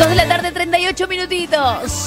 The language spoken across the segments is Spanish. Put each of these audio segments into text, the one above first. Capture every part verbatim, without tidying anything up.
dos de la tarde, treinta y ocho minutitos.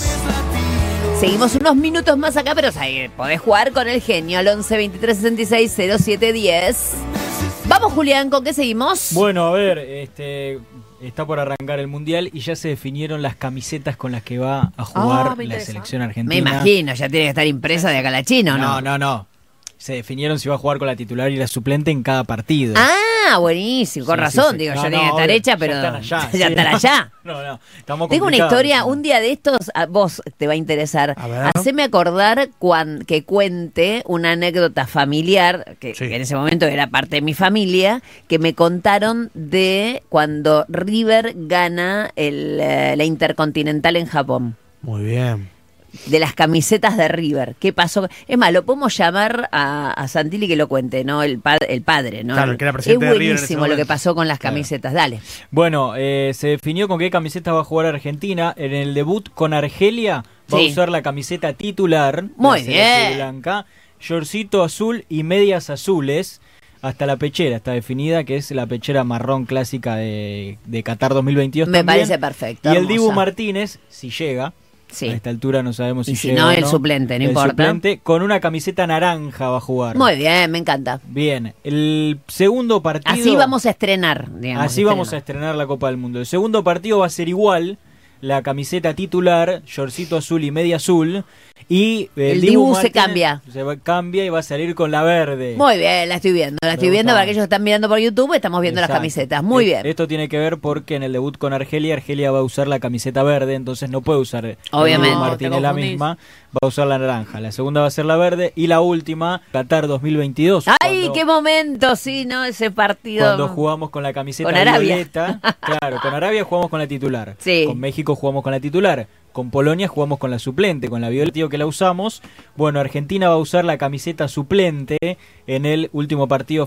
Seguimos unos minutos más acá, pero ahí podés jugar con el genio al once, veintitrés, sesenta y seis, cero siete diez. Vamos, Julián, ¿con qué seguimos? Bueno, a ver, este está por arrancar el Mundial y ya se definieron las camisetas con las que va a jugar Oh, la selección argentina. Me imagino, ya tiene que estar impresa de acá a la China, ¿o no? No, no, no. Se definieron si va a jugar con la titular y la suplente en cada partido. Ah, buenísimo, con Sí, razón, sí, sí. digo, No, ya no, tiene que estar obvio, hecha, pero ya están allá. ya Sí, están no. allá. No, no, estamos Tengo una complicados. historia, un día de estos, a vos te va a interesar. A ver. Haceme acordar cuan, que cuente una anécdota familiar, que, Sí. que en ese momento era parte de mi familia, que me contaron de cuando River gana el, eh, la Intercontinental en Japón. Muy bien. De las camisetas de River. ¿Qué pasó? Es más, lo podemos llamar a, a Santilli que lo cuente, ¿no? El, pa- el padre, ¿no? Claro, el que era presidente es de River en ese buenísimo lo que momento. pasó con las Claro. camisetas. Dale. Bueno, eh, se definió con qué camiseta va a jugar Argentina. En el debut con Argelia va Sí. a usar la camiseta titular. Muy la celeste bien. blanca, shortcito azul y medias azules. Hasta la pechera está definida, que es la pechera marrón clásica de, de Qatar dos mil veintidós. Me también. parece perfecto. Y el hermosa. Dibu Martínez, si llega. Sí. A esta altura no sabemos si Y si llega no, o el suplente, no el importa. suplente, con una camiseta naranja va a jugar. Muy bien, me encanta. Bien, el segundo partido... Así vamos a estrenar, digamos. Así vamos a estrenar la Copa del Mundo. El segundo partido va a ser igual, la camiseta titular, shortcito azul y media azul, y eh, El Dibu Dibu se Martínez cambia. Se va, cambia y va a salir con la verde. Muy bien, la estoy viendo. La estoy Me viendo gusta. para aquellos que están mirando por YouTube, estamos viendo Exacto. las camisetas. Muy Eh, bien. Esto tiene que ver porque en el debut con Argelia, Argelia va a usar la camiseta verde, entonces no puede usar eh, Obviamente. Dibu No, Martínez te la confundís. misma, va a usar la naranja. La segunda va a ser la verde y la última, Qatar dos mil veintidós. ¡Ay, cuando- qué momento! Sí, ¿no? Ese partido. Cuando jugamos con la camiseta Con Arabia. violeta, claro, con Arabia jugamos con la titular, Sí. con México jugamos con la titular, con Polonia jugamos con la suplente, con la violeta que la usamos. Bueno, Argentina va a usar la camiseta suplente en el último partido